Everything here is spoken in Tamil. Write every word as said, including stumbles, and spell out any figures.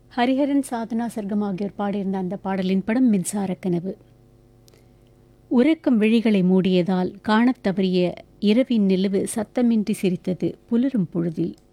ஹரிஹரன், சாதனா சர்கம் ஆகியோர் பாடியிருந்த அந்த பாடலின் படம் மின்சார கனவு. உறக்கம் விழிகளை மூடியதால் காணத் தவறிய இரவின் நிலவு சத்தமின்றி சிரித்தது புலரும் பொழுதில்.